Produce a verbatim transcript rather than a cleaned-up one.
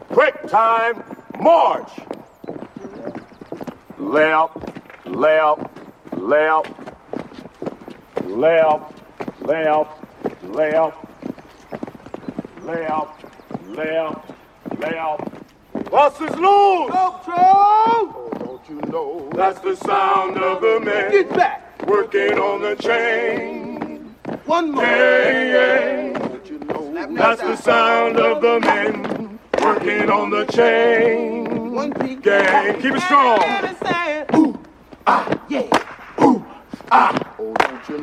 Quick time, march. Left, left, left, left, left, left, left, left, left. Buses loose! Go, Joe! Oh, don't you know that's the sound of the men Get back! working on the chain. One more. Gang, gang. Don't you know That's the sound of the men working on the chain. One peak. Gang, keep it strong. Ooh, Ah, yeah. ooh, ah. Oh, don't you